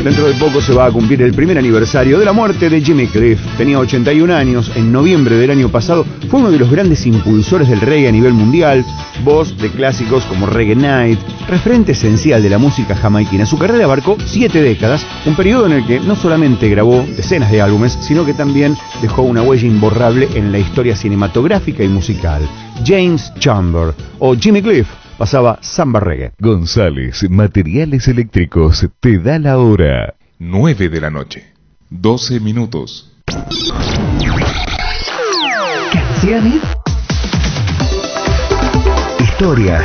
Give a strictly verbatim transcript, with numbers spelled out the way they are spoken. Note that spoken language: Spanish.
Dentro de poco se va a cumplir el primer aniversario de la muerte de Jimmy Cliff. Tenía ochenta y un años, en noviembre del año pasado fue uno de los grandes impulsores del reggae a nivel mundial, voz de clásicos como Reggae Night, referente esencial de la música jamaiquina. Su carrera abarcó siete décadas, un periodo en el que no solamente grabó decenas de álbumes, sino que también dejó una huella imborrable en la historia cinematográfica y musical. James Chamber, o Jimmy Cliff, pasaba samba reggae. González Materiales Eléctricos te da la hora. nueve de la noche. doce minutos. Canciones. Historia.